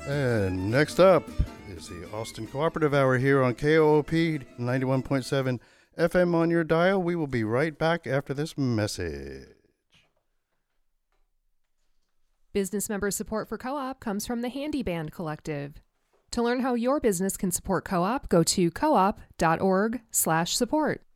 And next up is the Austin Cooperative Hour here on KOOP 91.7 FM on your dial. We will be right back after this message. Business member support for Co-op comes from the Handy Band Collective. To learn how your business can support Co-op, go to coop.org/support.